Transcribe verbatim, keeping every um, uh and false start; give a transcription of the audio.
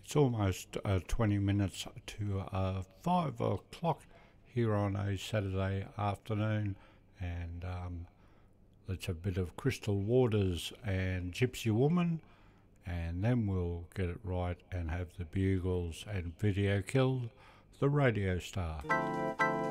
It's almost uh, twenty minutes to uh, five o'clock here on a Saturday afternoon, and um, let's have a bit of Crystal Waters and Gypsy Woman, and then we'll get it right and have the Bugles and Video Killed, the Radio Star.